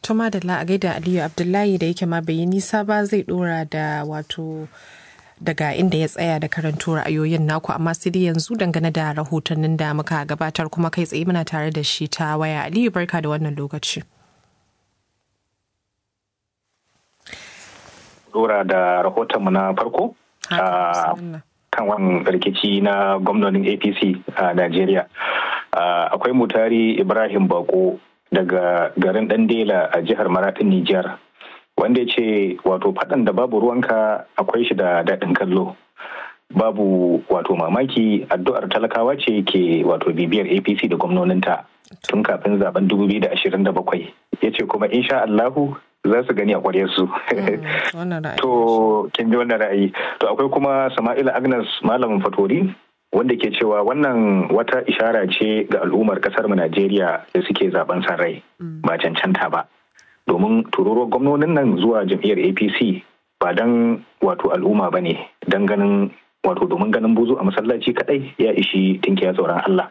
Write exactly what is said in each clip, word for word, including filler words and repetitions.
Tuma da la a gaida Aliyu Abdullahi da yake ma bai yi nisa ba zai dora da wato daga inda ya tsaya da karanto ra'ayoyin naku, amma sai dai yanzu dangane da rahotannin da muka gabatar kuma kai tsaye muna tare da shi ta waya. Aliyu, barka da wannan lokaci. Dora da rahotonmu na farko kan wannan rikici na gwamnonin A P C a Najeriya. Akwai Mutari Ibrahim Bako daga garin Dandela a jihar Maraɗin Nijar, wanda ya ce wato faɗan da babu ruwanka akwai shi da daɗin kallo. Babu wato mamaki addu'ar talakawa ce ke wato bibiyar A P C da gwamnoninta tun kafin zaben dubu biyu da ashirin da bakwai. Ya ce kuma insha Allahu za su gani a ƙwaryarsu. To, kin ji wannan ra'ayi. To, akwai kuma Sama'ila Agnes Malam Fatori, wanda ke cewa wannan wata ishara ce ga al'ummar kasar mu Najeriya da suke zaben san rai ba cancanta ba, domin tururuwar gwamnonin nan zuwa jam'iyyar A P C ba dan wato al'umma ba ne, dan ganin wato domin ganin buzu a masallaci kadai ya ishi tinkiya tsoron Allah.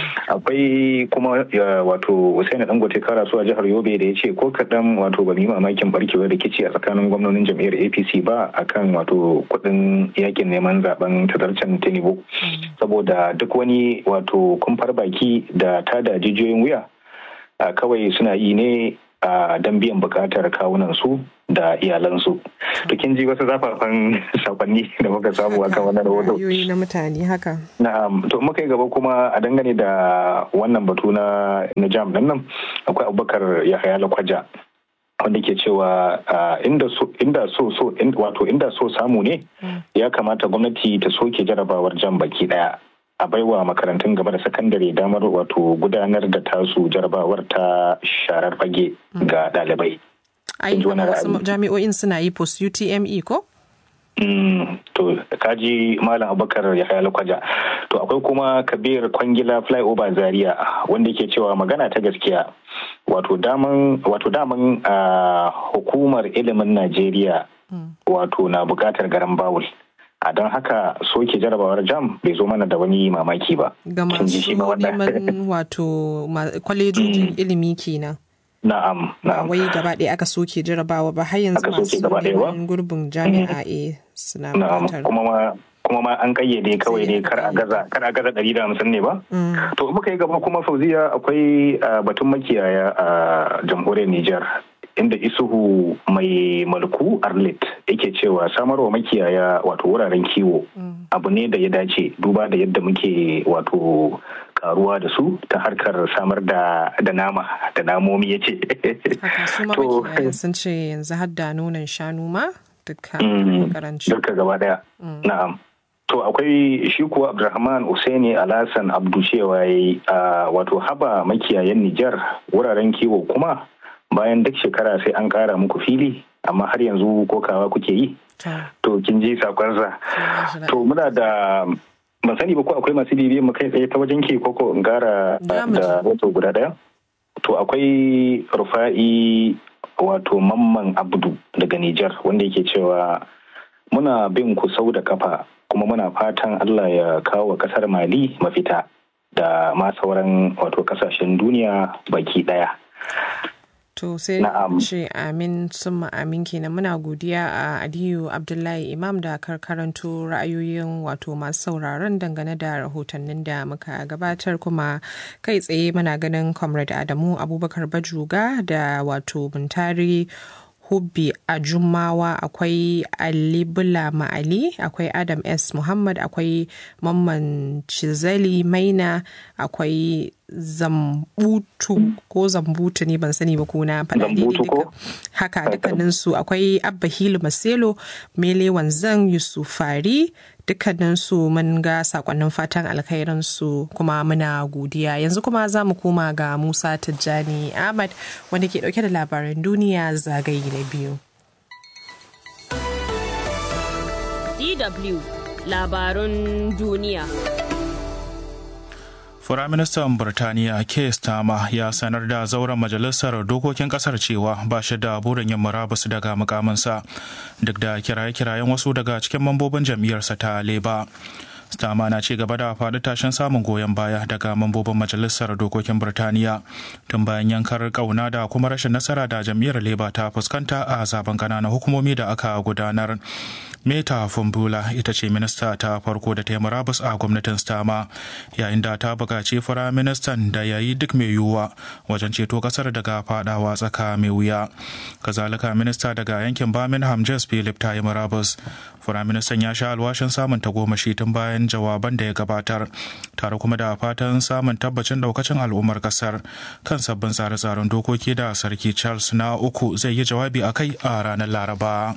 Akwai kuma wato Hussein Dangote Karasu a jihar Yobe da ya ce ko kaɗan wato ba mu yi mamakin barkewar rikici a tsakanin gwamnonin jam'iyyar A P C ba akan wato kuɗin yakin neman zaben tazarcen Tinubu, saboda duk wani wato kumfar baki da tada jijiyoyin wuya kawai suna yi ne a don biyan bukatar kawunan su da iyalansu. To kin ji wasu zafafan sakonni da muka samu akan wannan rahoto. Ra'ayoyi na mutane haka. Na'am, to muka yi gaba kuma a dangane da wannan batu na na jam din nan, akwai Abubakar Yahaya Lakwaja wanda ke cewa inda so inda so so wato inda so samu ne ya kamata gwamnati ta soke jarabawar jam baki daya, a baiwa makarantun gaba da sakandare damar wato gudanar da tasu jarabawar ta sharar fage ga ɗalibai. Ai, wasu jami'o'in suna yi post U T M E ko? Mm, to kaji Malam Abubakar Yahaya Lakwaja. To akwai kuma Kabir Kwangila Flyover Zaria wanda ke cewa magana ta gaskiya wato daman wato daman hukumar ilimin Najeriya wato na bukatar garan bawul. A don haka soke jarabawar jam bai zo mana da wani mamaki ba. Ga masu neman wato kwalejojin ilimi kenan. Na'am, na'am. Wai gaba ɗaya aka soke jarabawa ba, har yanzu masu neman gurbin jami'a a suna buƙatar. Kuma ma kuma ma an kayyade kawai ne kar a gaza kar a gaza ɗari da hamsin ne ba. To muka yi gaba kuma Fauziya akwai batun makiyaya a jamhuriyar Nijar, inda Isuhu mai mulku Arlit yake cewa samarwa makiyaya wato wuraren kiwo abu ne da ya dace duba da yadda muke wato karuwa da su ta harkar samar da da nama da namomi ya ce. Haka su ma makiyayan sun ce yanzu har da nonon shanu ma duka karanci. Duka gaba daya. Na'am. To akwai shi kuwa Abdulrahman Usaini Alhassan Abdu cewa yayi wato haba makiyayan Nijar wuraren kiwo kuma bayan duk shekara sai an kara muku fili amma har yanzu kokawa kuke yi. To kin ji sakonsa. To muna da ban sani ba ko akwai masu bibiyan mu kai tsaye ta wajen ke koko in gara da wato guda daya. To akwai Rufa'i wato Mamman Abdu daga Nijar wanda yake cewa muna bin ku sau da kafa kuma muna fatan Allah ya kawo wa kasar Mali mafita da ma sauran wato kasashen duniya baki daya. To sai ce amin summa amin kenan. Muna godiya a Aliyu Abdullahi Imam da karkaranto ra'ayoyin wato masu sauraron dangane da rahotannin da muka gabatar, kuma kai tsaye muna ganin Comrade Adamu Abubakar Bajuga da wato Buntari Hubbi a Jumawa, akwai Ali Bula Ma'ali, akwai Adam S. Muhammad, akwai Mamman Cizali Maina, akwai Zambutu ko Zambutu ne ban sani ba ko na faɗa daidai duka. Haka dukkaninsu, akwai Abba Hilu Maselo, Mele Wanzan, Yusufari, dukkaninsu mun ga sakonnin fatan alkhairansu kuma muna godiya. Yanzu kuma za mu koma ga Musa Tijjani Ahmad wanda ke dauke da labaran duniya zagaye na biyu. D W Labarun duniya. Firaministan Birtaniya Keir Starmer ya sanar da zauren majalisar dokokin kasar cewa ba shi da burin yin murabus daga mukaminsa duk da kiraye-kirayen wasu daga cikin mambobin jam'iyyarsa ta Labour. Starmer na ci gaba da faɗi tashin samun goyon baya daga mambobin majalisar dokokin Birtaniya tun bayan yankar kauna da kuma rashin nasara da jam'iyyar Labour ta fuskanta a zaben ƙananan hukumomi da aka gudanar. Meta Fumbula ita ce minista ta farko da ta yi murabus a gwamnatin Starmer, yayin da ta buƙaci firaministan da ya yi duk mai yiwuwa wajen ceto ƙasar daga faɗawa tsaka mai wuya. Kazalika minista daga yankin Birmingham Jess Philip ta yi murabus. Firaministan ya sha alwashin samun tagomashi tun bayan jawaban da ya gabatar, tare kuma da fatan samun tabbacin daukacin al'ummar kasar kan sabbin tsare-tsaren dokoki da Sarki Charles na uku zai yi jawabi a kai a ranar Laraba.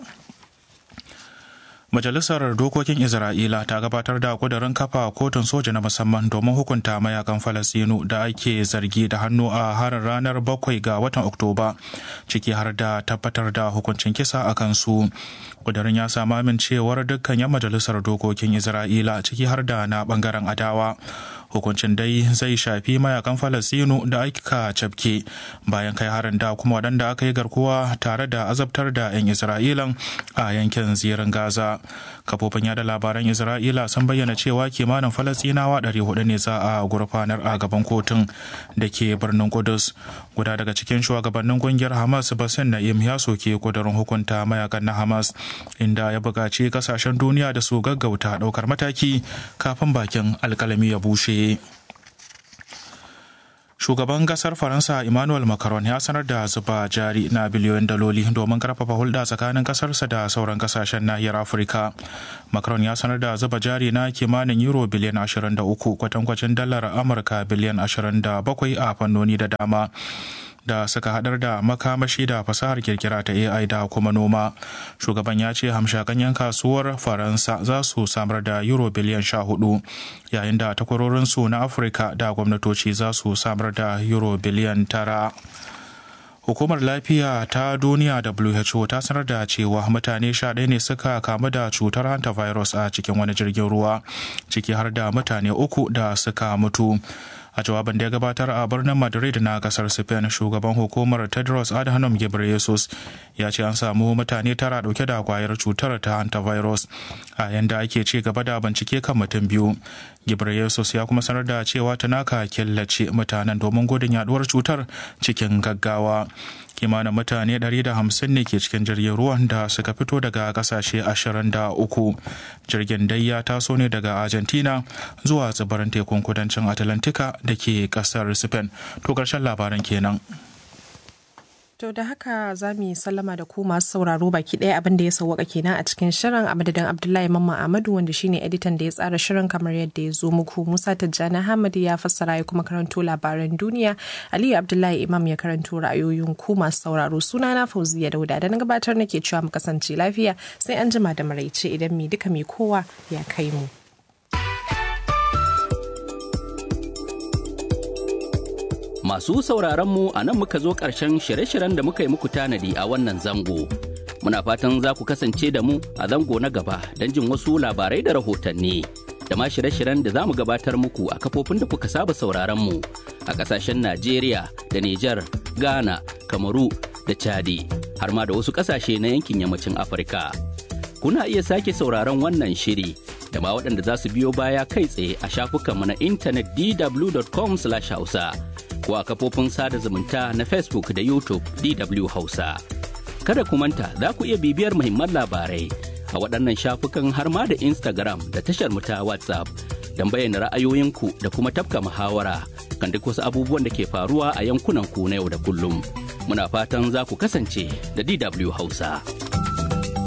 Majalisar Dokokin Isra'ila ta gabatar da kudirin kafa kotun soja na musamman domin hukunta mayakan Falasɗinu da ake zargi da hannu a harin ranar bakwai ga watan Oktoba, ciki har da tabbatar da hukuncin kisa a kansu. Kudirin ya samu amincewar dukkan 'yan majalisar dokokin Isra'ila, ciki har da na bangaren adawa. Hukuncin dai zai shafi mayakan Falasɗinu da aka cafke bayan kai harin da kuma waɗanda aka yi garkuwa tare da azabtar da 'yan Isra'ilan a yankin zirin Gaza. Kafofin yada labaran Isra'ila sun bayyana cewa kimanin Falasɗinawa ɗari hudu ne za a gurfanar a gaban kotun da ke birnin Kudus. Guda daga cikin shugabannin kungiyar Hamas, Bassem Na'im, ya soke kudurin hukunta mayakan na Hamas, inda ya buƙaci kasashen duniya da su gaggauta ɗaukar mataki kafin bakin alkalami ya bushe. Shugaban kasar Faransa Emmanuel Macron ya sanar da zuba jari na biliyoyin daloli domin karfafa hulɗa tsakanin kasarsa da sauran kasashen nahiyar Afirka. Macron ya sanar da zuba jari na kimanin euro biliyan ashirin da uku, kwatankwacin dalar Amurka biliyan ashirin da bakwai a fannoni da dama da suka hadar da makamashi da fasahar kirkira ta A I da kuma noma. Shugaban ya ce hamshakan yan kasuwar Faransa za su samar da euro biliyan sha hudu, yayin da takwarorinsu na Afirka da gwamnatoci za su samar da euro biliyan tara. Hukumar Lafiya ta Duniya W H O ta sanar da cewa mutane sha ɗaya ne suka kamu da cutar hantavirus a cikin wani jirgin ruwa, ciki har da mutane uku da suka mutu. A jawabin da ya gabatar a birnin Madrid na kasar Spain, shugaban hukumar Tedros Adhanom Ghebreyesus ya ce an samu mutane tara dauke da kwayar cutar ta hantavirus a yanda ake ci gaba da bincike kan mutum biyu. Ghebreyesus ya kuma sanar da cewa tanaka killace mutanen domin gudun yaduwar cutar cikin gaggawa. Kimanin mutane ɗari da hamsin ne ke cikin jirgin ruwan da suka fito daga kasashe ashirin da uku. Jirgin dai ya taso ne daga Argentina zuwa tsibirin tekun kudancin Atlantika da ke kasar Spain. To ƙarshen labaran kenan. To da haka za mu yi sallama da ku masu sauraro baki ɗaya abin da ya sauwaka kenan a cikin shirin, a madadin Abdullahi Mamman Ahmadu wanda shine editan da ya tsara shirin kamar yadda ya zo muku. Musa Tijjani Hamadi ya fassara ya kuma karanto labaran duniya. Aliyu Abdullahi Imam ya karanto ra'ayoyin ku masu sauraro. Sunana Fauziya Dauda da na gabatar nake cewa mu kasance lafiya sai an jima da maraice idan mi duka mai kowa ya kai mu. Masu sauraronmu a nan muka zo ƙarshen shirye-shiryen da muka yi muku tanadi a wannan zango. Muna fatan za ku kasance da mu a zango na gaba don jin wasu labarai da rahotanni. Da ma shirye-shiryen da za mu gabatar muku a kafofin da kuka saba sauraronmu a ƙasashen Najeriya da Nijar, Ghana, Kamaru da Chadi, har ma da wasu ƙasashe na yankin yammacin Afirka. Kuna iya sake sauraron wannan shiri da ma waɗanda za su biyo baya kai tsaye a shafukanmu na intanet d w dot com slash hausa. ko a kafofin sada zumunta na Facebook da YouTube D W Hausa. Kada ku manta za ku iya bibiyar muhimman labarai a waɗannan shafukan har ma da Instagram da tashar mu ta WhatsApp don bayyana ra'ayoyinku da kuma tafka muhawara kan duk wasu abubuwan da ke faruwa a yankunan ku na yau da kullum. Muna fatan za ku kasance da D W Hausa.